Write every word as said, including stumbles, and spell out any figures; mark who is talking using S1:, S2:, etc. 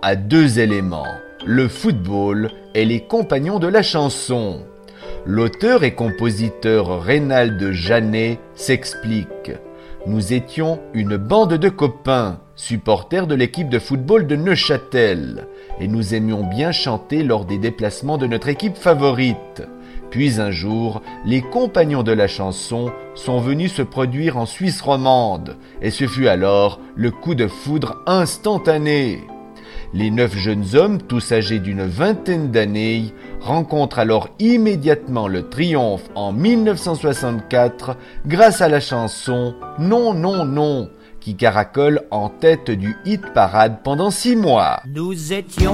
S1: à deux éléments, le football et les compagnons de la chanson. L'auteur et compositeur Reynald Jeannet s'explique. Nous étions une bande de copains, supporters de l'équipe de football de Neuchâtel, et nous aimions bien chanter lors des déplacements de notre équipe favorite. Puis un jour, les compagnons de la chanson sont venus se produire en Suisse romande, et ce fut alors le coup de foudre instantané. Les neuf jeunes hommes, tous âgés d'une vingtaine d'années, rencontrent alors immédiatement le triomphe en mille neuf cent soixante-quatre grâce à la chanson « Non, non, non » qui caracole en tête du hit parade pendant six mois.
S2: Nous étions